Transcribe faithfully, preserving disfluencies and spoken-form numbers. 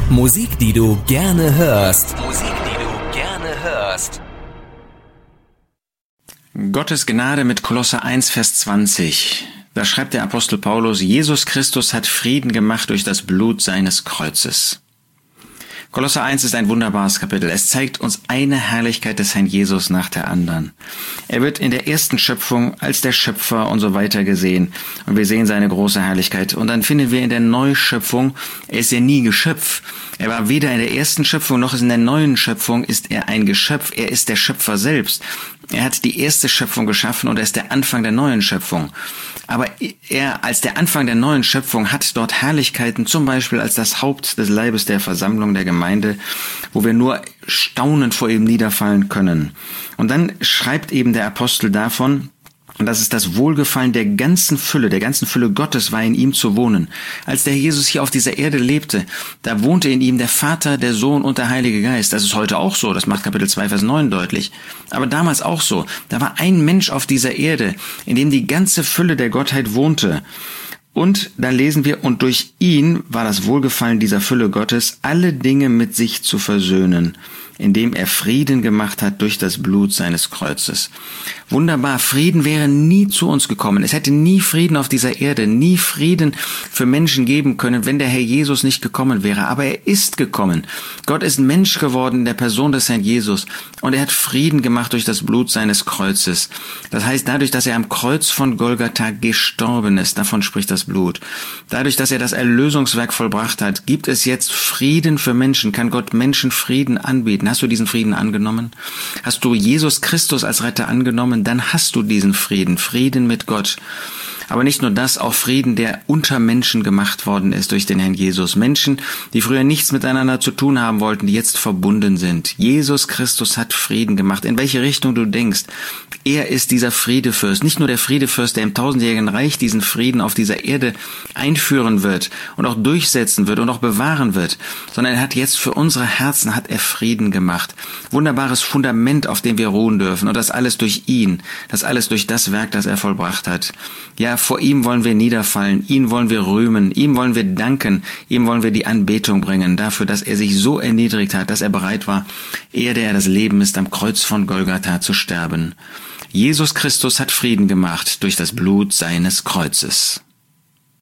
Musik, die du gerne hörst. Musik, die du gerne hörst. Gottes Gnade mit Kolosser eins, Vers zwanzig. Da schreibt der Apostel Paulus: Jesus Christus hat Frieden gemacht durch das Blut seines Kreuzes. Kolosser eins ist ein wunderbares Kapitel. Es zeigt uns eine Herrlichkeit des Herrn Jesus nach der anderen. Er wird in der ersten Schöpfung als der Schöpfer und so weiter gesehen. Und wir sehen seine große Herrlichkeit. Und dann finden wir in der Neuschöpfung, er ist ja nie Geschöpf. Er war weder in der ersten Schöpfung noch in der neuen Schöpfung ist er ein Geschöpf. Er ist der Schöpfer selbst. Er hat die erste Schöpfung geschaffen und er ist der Anfang der neuen Schöpfung. Aber er als der Anfang der neuen Schöpfung hat dort Herrlichkeiten, zum Beispiel als das Haupt des Leibes der Versammlung der Gemeinde, wo wir nur staunend vor ihm niederfallen können. Und dann schreibt eben der Apostel davon, und das ist das Wohlgefallen der ganzen Fülle, der ganzen Fülle Gottes war in ihm zu wohnen. Als der Herr Jesus hier auf dieser Erde lebte, da wohnte in ihm der Vater, der Sohn und der Heilige Geist. Das ist heute auch so, das macht Kapitel zwei, Vers neun deutlich. Aber damals auch so. Da war ein Mensch auf dieser Erde, in dem die ganze Fülle der Gottheit wohnte. Und dann lesen wir, und durch ihn war das Wohlgefallen dieser Fülle Gottes, alle Dinge mit sich zu versöhnen, indem er Frieden gemacht hat durch das Blut seines Kreuzes. Wunderbar, Frieden wäre nie zu uns gekommen. Es hätte nie Frieden auf dieser Erde, nie Frieden für Menschen geben können, wenn der Herr Jesus nicht gekommen wäre. Aber er ist gekommen. Gott ist Mensch geworden in der Person des Herrn Jesus. Und er hat Frieden gemacht durch das Blut seines Kreuzes. Das heißt, dadurch, dass er am Kreuz von Golgatha gestorben ist, davon spricht das Blut. Dadurch, dass er das Erlösungswerk vollbracht hat, gibt es jetzt Frieden für Menschen, kann Gott Menschen Frieden anbieten. Hast du diesen Frieden angenommen? Hast du Jesus Christus als Retter angenommen? Dann hast du diesen Frieden, Frieden mit Gott. Aber nicht nur das, auch Frieden, der unter Menschen gemacht worden ist durch den Herrn Jesus. Menschen, die früher nichts miteinander zu tun haben wollten, die jetzt verbunden sind. Jesus Christus hat Frieden gemacht. In welche Richtung du denkst, er ist dieser Friedefürst. Nicht nur der Friedefürst, der im tausendjährigen Reich diesen Frieden auf dieser Erde einführen wird und auch durchsetzen wird und auch bewahren wird, sondern er hat jetzt für unsere Herzen hat er Frieden gemacht. Wunderbares Fundament, auf dem wir ruhen dürfen. Und das alles durch ihn. Das alles durch das Werk, das er vollbracht hat. Ja, vor ihm wollen wir niederfallen, ihn wollen wir rühmen, ihm wollen wir danken, ihm wollen wir die Anbetung bringen, dafür, dass er sich so erniedrigt hat, dass er bereit war, ehe der er das Leben ist, am Kreuz von Golgatha zu sterben. Jesus Christus hat Frieden gemacht durch das Blut seines Kreuzes.